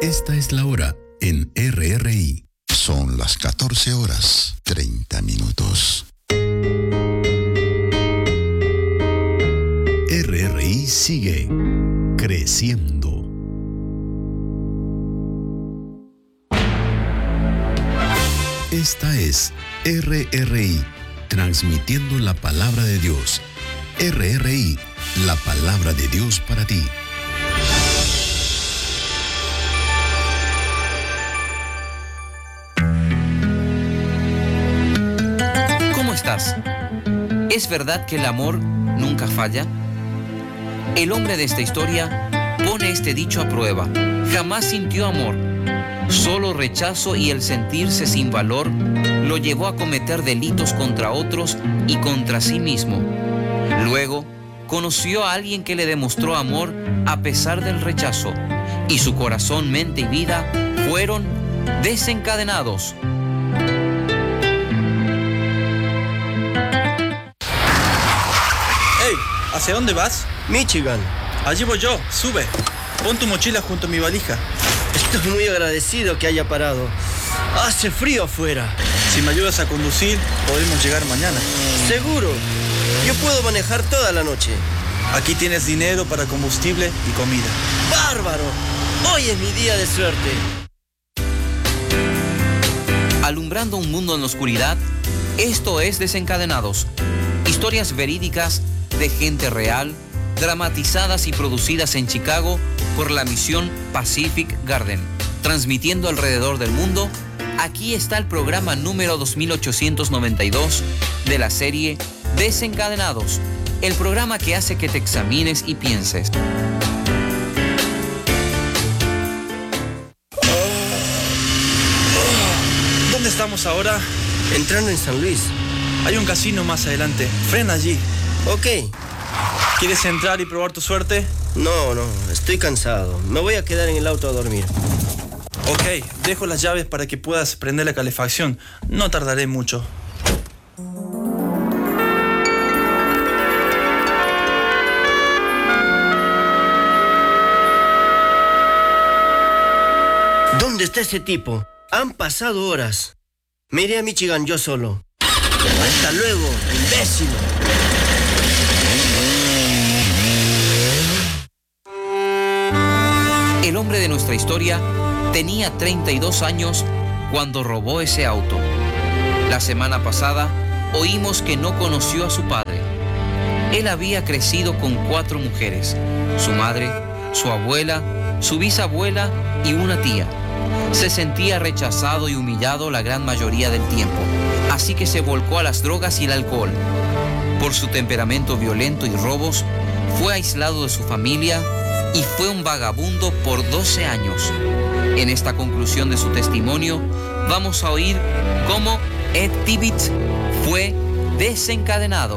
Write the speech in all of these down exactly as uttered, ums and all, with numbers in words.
Esta es la hora en R R I. Son las catorce horas, treinta minutos. R R I sigue creciendo. Esta es R R I, transmitiendo la palabra de Dios. R R I, la palabra de Dios para ti. ¿Cómo estás? ¿Es verdad que el amor nunca falla? El hombre de esta historia pone este dicho a prueba. Jamás sintió amor. Solo rechazo y el sentirse sin valor lo llevó a cometer delitos contra otros y contra sí mismo. Luego, conoció a alguien que le demostró amor a pesar del rechazo, y su corazón, mente y vida fueron desencadenados. ¡Hey! ¿Hacia dónde vas? Michigan. Allí voy yo, sube. Pon tu mochila junto a mi valija. Estoy muy agradecido que haya parado. Hace frío afuera. Si me ayudas a conducir, podemos llegar mañana. Seguro. Yo puedo manejar toda la noche. Aquí tienes dinero para combustible y comida. ¡Bárbaro! Hoy es mi día de suerte. Alumbrando un mundo en la oscuridad, esto es Desencadenados. Historias verídicas de gente real, dramatizadas y producidas en Chicago por la misión Pacific Garden. Transmitiendo alrededor del mundo, aquí está el programa número dos mil ochocientos noventa y dos de la serie Desencadenados, el programa que hace que te examines y pienses. ¿Dónde estamos ahora? Entrando en San Luis. Hay un casino más adelante. Frena allí. Ok. ¿Quieres entrar y probar tu suerte? No, no, estoy cansado. Me voy a quedar en el auto a dormir. Ok, dejo las llaves para que puedas prender la calefacción. No tardaré mucho. ¿Dónde está ese tipo? Han pasado horas. Me iré a Michigan yo solo. Hasta luego, imbécil. El hombre de nuestra historia tenía treinta y dos años cuando robó ese auto. La semana pasada oímos que no conoció a su padre. Él había crecido con cuatro mujeres: su madre, su abuela, su bisabuela y una tía. Se sentía rechazado y humillado la gran mayoría del tiempo, así que se volcó a las drogas y el alcohol. Por su temperamento violento y robos, fue aislado de su familia y fue un vagabundo por doce años. En esta conclusión de su testimonio, vamos a oír cómo Ed Tibbett fue desencadenado.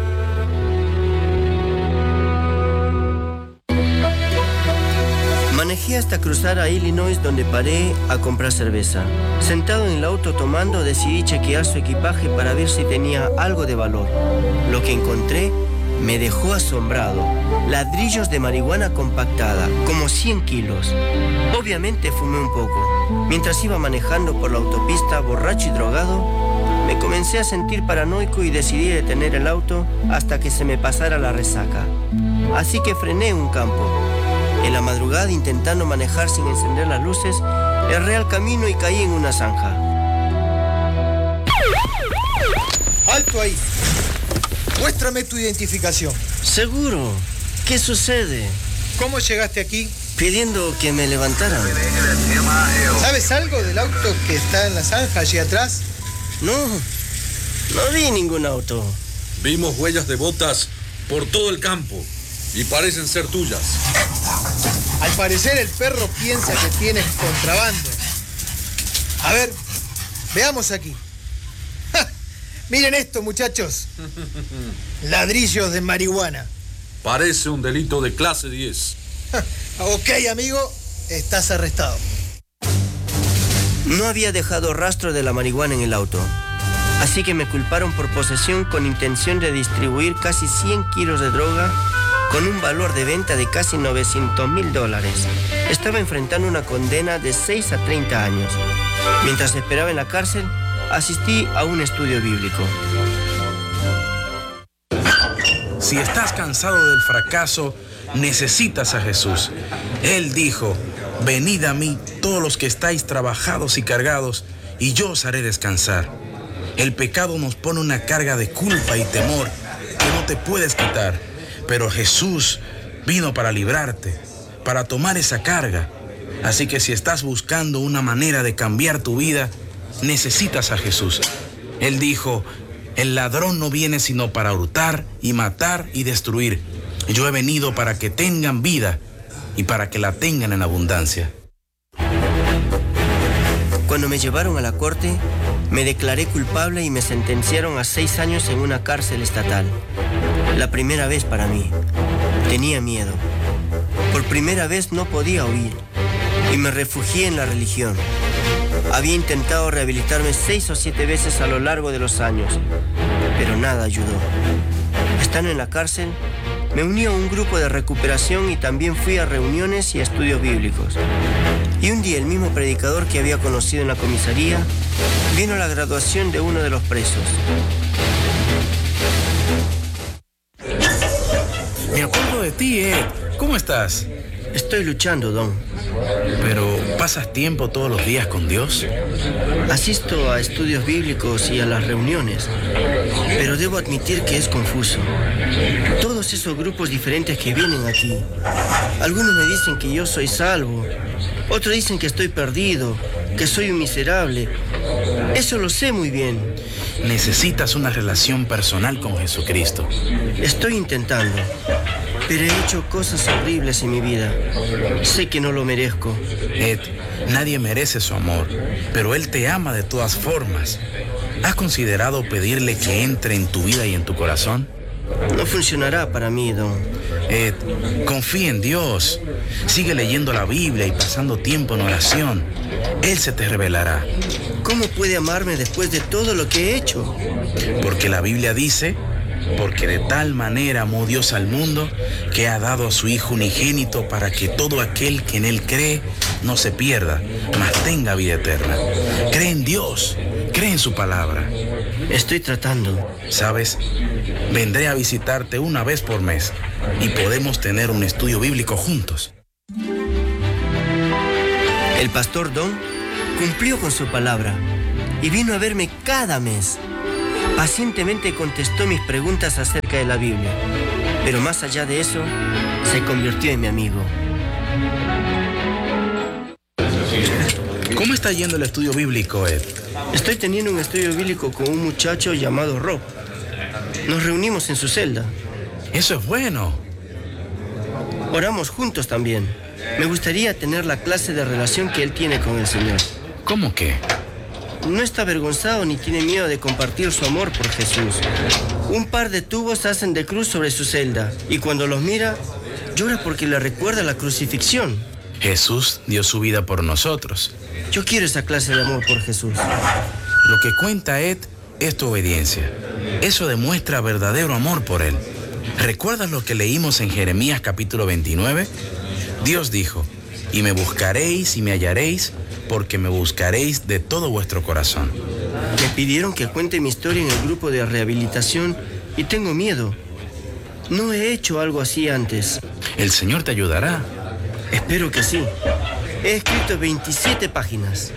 Manejé hasta cruzar a Illinois, donde paré a comprar cerveza. Sentado en el auto tomando, decidí chequear su equipaje para ver si tenía algo de valor. Lo que encontré me dejó asombrado. Ladrillos de marihuana compactada, como cien kilos. Obviamente fumé un poco. Mientras iba manejando por la autopista borracho y drogado, me comencé a sentir paranoico y decidí detener el auto hasta que se me pasara la resaca. Así que frené en un campo. En la madrugada, intentando manejar sin encender las luces, erré al camino y caí en una zanja. ¡Alto ahí! Muéstrame tu identificación. ¿Seguro? ¿Qué sucede? ¿Cómo llegaste aquí? Pidiendo que me levantaran. ¿Sabes algo del auto que está en la zanja allí atrás? No, no vi ningún auto. Vimos huellas de botas por todo el campo y parecen ser tuyas. Al parecer el perro piensa que tienes contrabando. A ver, veamos aquí. ¡Ja! Miren esto, muchachos. Ladrillos de marihuana. Parece un delito de clase diez. ¡Ja! Ok, amigo, estás arrestado. No había dejado rastro de la marihuana en el auto, así que me culparon por posesión con intención de distribuir casi cien kilos de droga con un valor de venta de casi novecientos mil dólares. Estaba enfrentando una condena de seis a treinta años. Mientras esperaba en la cárcel, asistí a un estudio bíblico. Si estás cansado del fracaso, necesitas a Jesús. Él dijo: venid a mí todos los que estáis trabajados y cargados, y yo os haré descansar. El pecado nos pone una carga de culpa y temor que no te puedes quitar, pero Jesús vino para librarte, para tomar esa carga. Así que si estás buscando una manera de cambiar tu vida, necesitas a Jesús. Él dijo: el ladrón no viene sino para hurtar y matar y destruir. Yo he venido para que tengan vida y para que la tengan en abundancia. Cuando me llevaron a la corte, me declaré culpable y me sentenciaron a seis años en una cárcel estatal. La primera vez para mí. Tenía miedo. Por primera vez no podía huir y me refugié en la religión. Había intentado rehabilitarme seis o siete veces a lo largo de los años, pero nada ayudó. Estando en la cárcel, me uní a un grupo de recuperación y también fui a reuniones y estudios bíblicos. Y un día el mismo predicador que había conocido en la comisaría vino a la graduación de uno de los presos. Me acuerdo de ti, Ed. ¿Cómo estás? Estoy luchando, Don. ¿Pero pasas tiempo todos los días con Dios? Asisto a estudios bíblicos y a las reuniones, pero debo admitir que es confuso. Todos esos grupos diferentes que vienen aquí. Algunos me dicen que yo soy salvo, otros dicen que estoy perdido, que soy un miserable. Eso lo sé muy bien. Necesitas una relación personal con Jesucristo. Estoy intentando, pero he hecho cosas horribles en mi vida. Sé que no lo merezco. Ed, nadie merece su amor, pero Él te ama de todas formas. ¿Has considerado pedirle que entre en tu vida y en tu corazón? No funcionará para mí, Don. Ed, confía en Dios. Sigue leyendo la Biblia y pasando tiempo en oración. Él se te revelará. ¿Cómo puede amarme después de todo lo que he hecho? Porque la Biblia dice: porque de tal manera amó Dios al mundo, que ha dado a su Hijo unigénito, para que todo aquel que en Él cree no se pierda, mas tenga vida eterna. Cree en Dios, cree en su palabra. Estoy tratando. ¿Sabes? Vendré a visitarte una vez por mes y podemos tener un estudio bíblico juntos. El pastor Don cumplió con su palabra y vino a verme cada mes. Pacientemente contestó mis preguntas acerca de la Biblia, pero más allá de eso, se convirtió en mi amigo. ¿Cómo está yendo el estudio bíblico, Ed? Estoy teniendo un estudio bíblico con un muchacho llamado Rob. Nos reunimos en su celda. Eso es bueno. Oramos juntos también. Me gustaría tener la clase de relación que él tiene con el Señor. ¿Cómo qué? No está avergonzado ni tiene miedo de compartir su amor por Jesús. Un par de tubos hacen de cruz sobre su celda y cuando los mira, llora porque le recuerda la crucifixión. Jesús dio su vida por nosotros. Yo quiero esa clase de amor por Jesús. Lo que cuenta Ed es tu obediencia. Eso demuestra verdadero amor por Él. ¿Recuerdas lo que leímos en Jeremías capítulo veintinueve? Dios dijo: y me buscaréis y me hallaréis, porque me buscaréis de todo vuestro corazón. Me pidieron que cuente mi historia en el grupo de rehabilitación y tengo miedo. No he hecho algo así antes. El Señor te ayudará. Espero que sí. He escrito veintisiete páginas.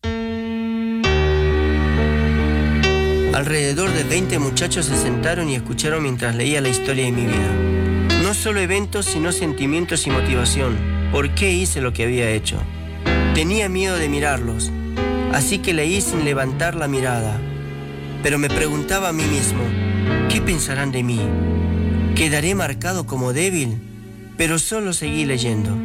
Alrededor de veinte muchachos se sentaron y escucharon mientras leía la historia de mi vida. No solo eventos, sino sentimientos y motivación. ¿Por qué hice lo que había hecho? Tenía miedo de mirarlos, así que leí sin levantar la mirada. Pero me preguntaba a mí mismo, ¿qué pensarán de mí? ¿Quedaré marcado como débil? Pero solo seguí leyendo.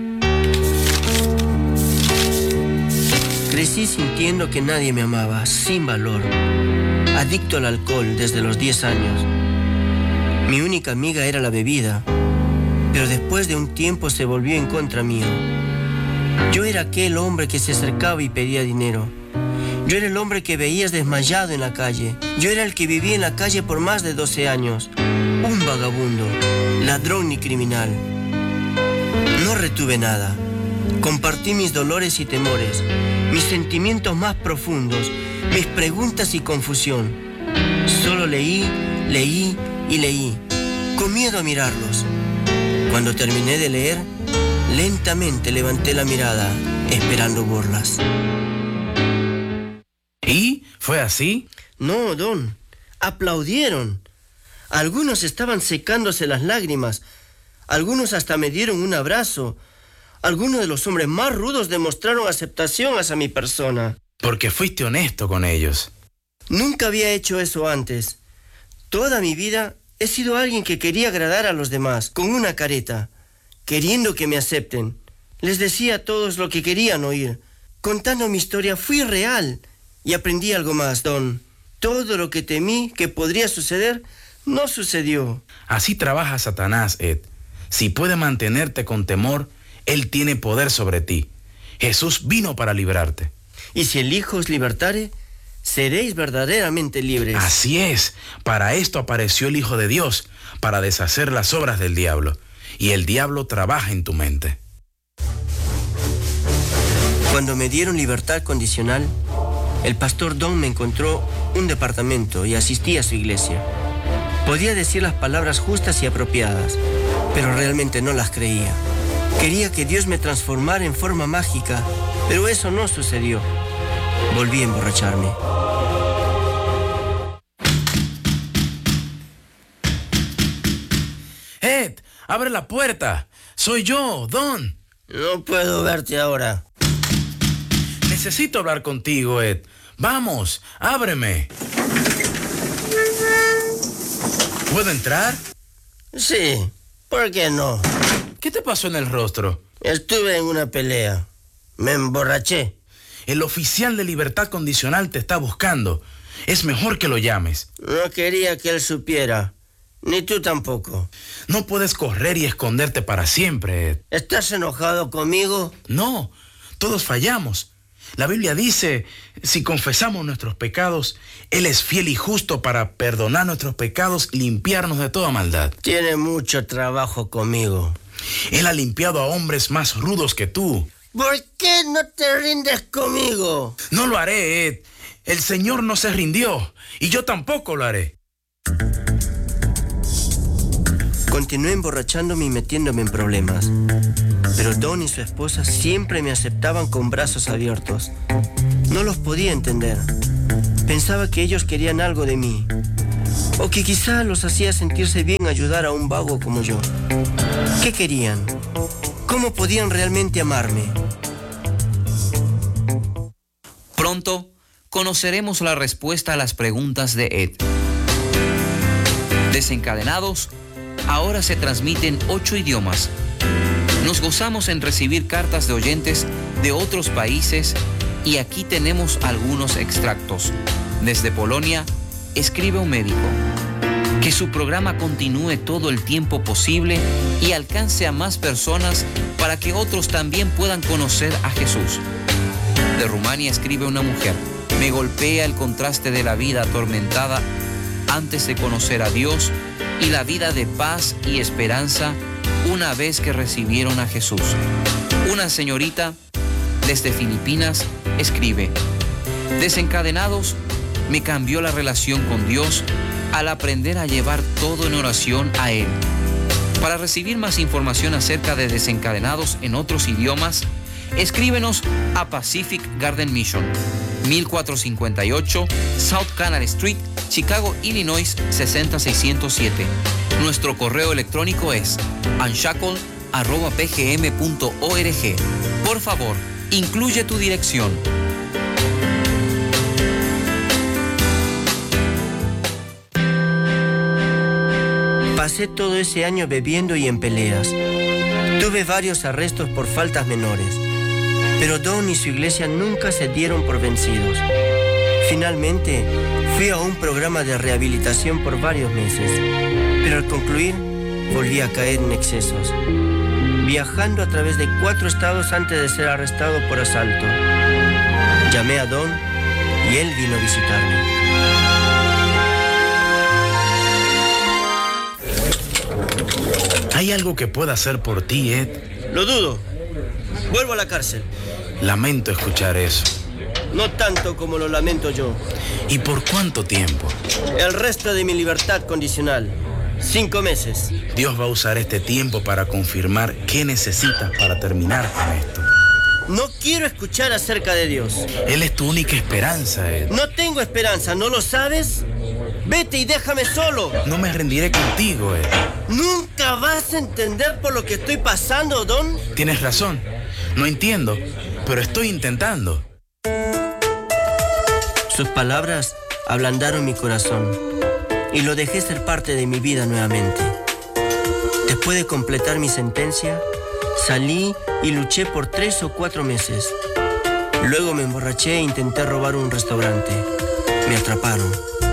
Crecí sintiendo que nadie me amaba, sin valor. Adicto al alcohol desde los diez años. Mi única amiga era la bebida, pero después de un tiempo se volvió en contra mío. Yo era aquel hombre que se acercaba y pedía dinero. Yo era el hombre que veías desmayado en la calle. Yo era el que vivía en la calle por más de doce años. Un vagabundo, ladrón y criminal. No retuve nada. Compartí mis dolores y temores, mis sentimientos más profundos, mis preguntas y confusión. Solo leí, leí y leí, con miedo a mirarlos. Cuando terminé de leer, lentamente levanté la mirada, esperando burlas. ¿Y? ¿Fue así? No, Don. Aplaudieron. Algunos estaban secándose las lágrimas. Algunos hasta me dieron un abrazo. Algunos de los hombres más rudos demostraron aceptación hacia mi persona. Porque fuiste honesto con ellos. Nunca había hecho eso antes. Toda mi vida he sido alguien que quería agradar a los demás, con una careta, queriendo que me acepten. Les decía a todos lo que querían oír. Contando mi historia fui real y aprendí algo más, Don. Todo lo que temí que podría suceder, no sucedió. Así trabaja Satanás, Ed. Si puede mantenerte con temor, él tiene poder sobre ti. Jesús vino para librarte. Y si el Hijo os libertare, seréis verdaderamente libres. Así es. Para esto apareció el Hijo de Dios, para deshacer las obras del diablo. Y el diablo trabaja en tu mente. Cuando me dieron libertad condicional, el pastor Don me encontró un departamento y asistí a su iglesia. Podía decir las palabras justas y apropiadas, pero realmente no las creía. Quería que Dios me transformara en forma mágica, pero eso no sucedió. Volví a emborracharme. Ed, abre la puerta. Soy yo, Don. No puedo verte ahora. Necesito hablar contigo, Ed. Vamos, ábreme. ¿Puedo entrar? Sí, ¿por qué no? ¿Qué te pasó en el rostro? Estuve en una pelea. Me emborraché. El oficial de libertad condicional te está buscando. Es mejor que lo llames. No quería que él supiera. Ni tú tampoco. No puedes correr y esconderte para siempre, Ed. ¿Estás enojado conmigo? No, todos fallamos. La Biblia dice, si confesamos nuestros pecados, Él es fiel y justo para perdonar nuestros pecados y limpiarnos de toda maldad. Tiene mucho trabajo conmigo. Él ha limpiado a hombres más rudos que tú. ¿Por qué no te rindes conmigo? No lo haré, Ed. El Señor no se rindió y yo tampoco lo haré. Continué emborrachándome y metiéndome en problemas. Pero Don y su esposa siempre me aceptaban con brazos abiertos. No los podía entender. Pensaba que ellos querían algo de mí. O que quizá los hacía sentirse bien ayudar a un vago como yo. ¿Qué querían? ¿Cómo podían realmente amarme? Pronto conoceremos la respuesta a las preguntas de Ed. Desencadenados, ahora se transmiten ocho idiomas. Nos gozamos en recibir cartas de oyentes de otros países y aquí tenemos algunos extractos. Desde Polonia, escribe un médico: que su programa continúe todo el tiempo posible y alcance a más personas para que otros también puedan conocer a Jesús. De Rumania escribe una mujer: me golpea el contraste de la vida atormentada antes de conocer a Dios y la vida de paz y esperanza una vez que recibieron a Jesús. Una señorita desde Filipinas escribe: desencadenados, me cambió la relación con Dios al aprender a llevar todo en oración a Él. Para recibir más información acerca de Desencadenados en otros idiomas, escríbenos a Pacific Garden Mission, mil cuatrocientos cincuenta y ocho South Canal Street, Chicago, Illinois seis cero seis cero siete. Nuestro correo electrónico es unshackle arroba p g m punto org. Por favor, incluye tu dirección. Pasé todo ese año bebiendo y en peleas. Tuve varios arrestos por faltas menores, pero Don y su iglesia nunca se dieron por vencidos. Finalmente, fui a un programa de rehabilitación por varios meses, pero al concluir, volví a caer en excesos, viajando a través de cuatro estados antes de ser arrestado por asalto. Llamé a Don y él vino a visitarme. ¿Hay algo que pueda hacer por ti, Ed? Lo dudo. Vuelvo a la cárcel. Lamento escuchar eso. No tanto como lo lamento yo. ¿Y por cuánto tiempo? El resto de mi libertad condicional. Cinco meses. Dios va a usar este tiempo para confirmar qué necesitas para terminar con esto. No quiero escuchar acerca de Dios. Él es tu única esperanza, Ed. No tengo esperanza, ¿no lo sabes? Vete y déjame solo. No me rendiré contigo, Ed. ¿Nunca vas a entender por lo que estoy pasando, Don? Tienes razón. No entiendo, pero estoy intentando. Sus palabras ablandaron mi corazón y lo dejé ser parte de mi vida nuevamente. Después de completar mi sentencia, salí y luché por tres o cuatro meses. Luego me emborraché e intenté robar un restaurante. Me atraparon.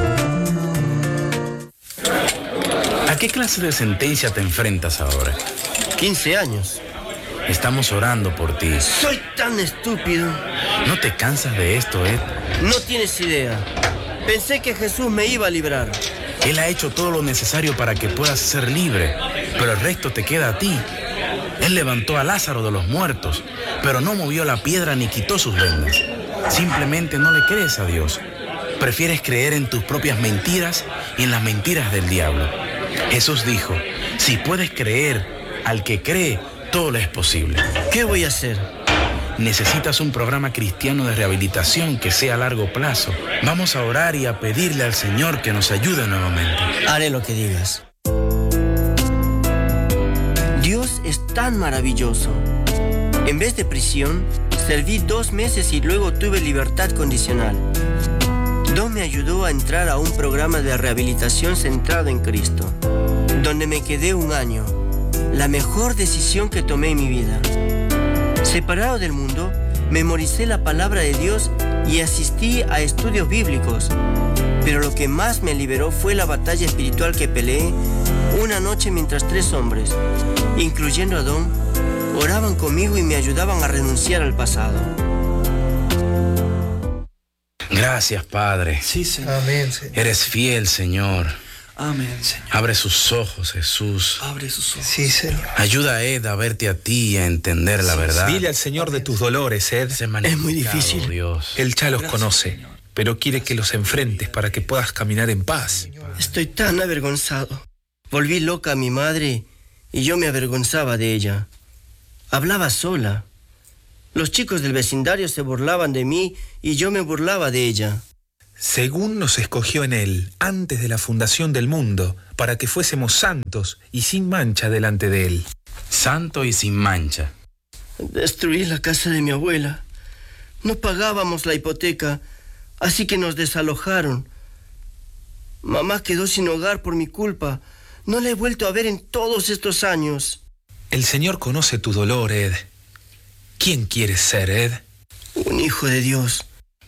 ¿A qué clase de sentencia te enfrentas ahora? quince años. Estamos orando por ti. Soy tan estúpido. ¿No te cansas de esto, Ed? No tienes idea. Pensé que Jesús me iba a librar. Él ha hecho todo lo necesario para que puedas ser libre, pero el resto te queda a ti. Él levantó a Lázaro de los muertos, pero no movió la piedra ni quitó sus vendas. Simplemente no le crees a Dios. Prefieres creer en tus propias mentiras y en las mentiras del diablo. Jesús dijo, si puedes creer al que cree, todo le es posible. ¿Qué voy a hacer? Necesitas un programa cristiano de rehabilitación que sea a largo plazo. Vamos a orar y a pedirle al Señor que nos ayude nuevamente. Haré lo que digas. Dios es tan maravilloso. En vez de prisión, serví dos meses y luego tuve libertad condicional. Dios me ayudó a entrar a un programa de rehabilitación centrado en Cristo, donde me quedé un año. La mejor decisión que tomé en mi vida. Separado del mundo, memoricé la palabra de Dios y asistí a estudios bíblicos. Pero lo que más me liberó fue la batalla espiritual que peleé una noche mientras tres hombres, incluyendo a Don, oraban conmigo y me ayudaban a renunciar al pasado. Gracias, Padre. Sí, Señor. Amén, Señor. Eres fiel, Señor. Amén, Señor. Abre sus ojos, Jesús. Abre sus ojos. Sí, Señor. Ayuda a Ed a verte a ti y a entender la verdad. Dile al Señor de tus dolores, Ed. Sé Es muy difícil. Dios. Él ya los Gracias, conoce, Señor. pero quiere que los enfrentes para que puedas caminar en paz. Estoy tan avergonzado. Volví loca a mi madre y yo me avergonzaba de ella. Hablaba sola. Los chicos del vecindario se burlaban de mí y yo me burlaba de ella. Según nos escogió en Él, antes de la fundación del mundo, para que fuésemos santos y sin mancha delante de Él. Santo y sin mancha. Destruí la casa de mi abuela. No pagábamos la hipoteca, así que nos desalojaron. Mamá quedó sin hogar por mi culpa. No la he vuelto a ver en todos estos años. El Señor conoce tu dolor, Ed. ¿Quién quieres ser, Ed? Un hijo de Dios.